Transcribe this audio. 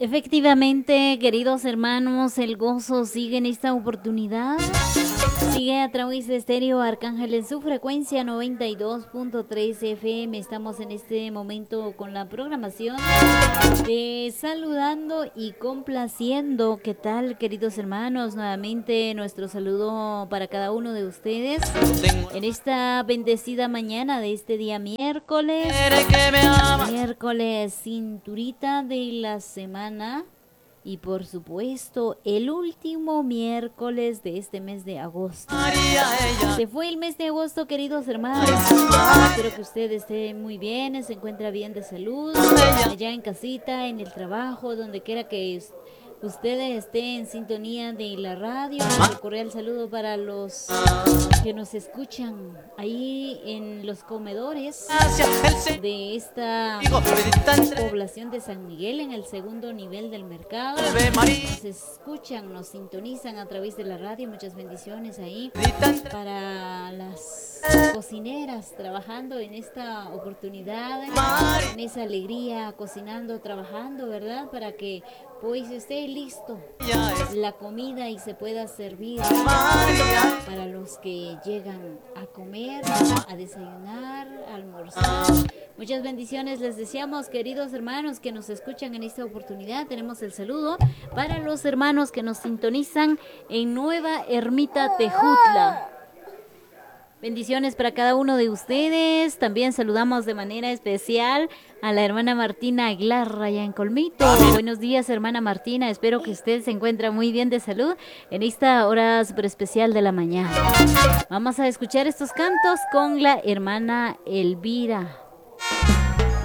Efectivamente, queridos hermanos, el gozo sigue en esta oportunidad. Sigue a través de Estéreo Arcángel en su frecuencia 92.3 FM. Estamos en este momento con la programación de saludando y complaciendo. ¿Qué tal, queridos hermanos? Nuevamente nuestro saludo para cada uno de ustedes en esta bendecida mañana de este día miércoles. Miércoles, cinturita de la semana. Y por supuesto, el último miércoles de este mes de agosto. Se fue el mes de agosto, queridos hermanos. Espero que usted esté muy bien, se encuentra bien de salud, allá en casita, en el trabajo, donde quiera que ustedes estén en sintonía de la radio. Un cordial saludo para los que nos escuchan ahí en los comedores de esta población de San Miguel, en el segundo nivel del mercado. Nos escuchan, nos sintonizan a través de la radio. Muchas bendiciones ahí para las cocineras trabajando en esta oportunidad, en esa alegría, cocinando, trabajando, ¿verdad? Para que pues esté listo la comida y se pueda servir para los que llegan a comer, a desayunar, a almorzar. Muchas bendiciones les deseamos, queridos hermanos que nos escuchan en esta oportunidad. Tenemos el saludo para los hermanos que nos sintonizan en Nueva Ermita, Tejutla. Bendiciones para cada uno de ustedes. También saludamos de manera especial a la hermana Martina Aguilar allá en Colmito. Buenos días, hermana Martina. Espero que usted se encuentre muy bien de salud en esta hora súper especial de la mañana. Vamos a escuchar estos cantos con la hermana Elvira.